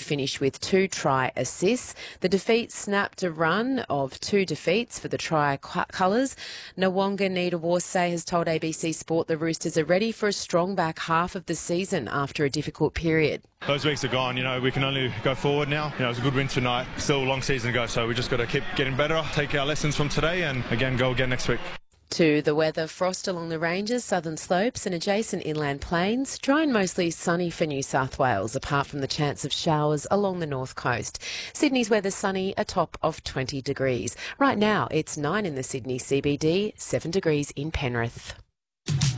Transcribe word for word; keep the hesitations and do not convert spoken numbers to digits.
finished with two try assists. The defeat snapped a run of two defeats for the Tricolours. Nawonga Nidawase has told A B C Sport the Roosters are ready for a strong back half of the season after a difficult period. Those weeks are gone, you know, we can only go forward now. You know, it was a good win tonight, still a long season to go, so we just got to keep getting better, take our lessons from today and again go again next week. To the weather, frost along the ranges, southern slopes and adjacent inland plains. Dry and mostly sunny for New South Wales, apart from the chance of showers along the north coast. Sydney's weather sunny, a top of twenty degrees. Right now, it's nine in the Sydney C B D, seven degrees in Penrith.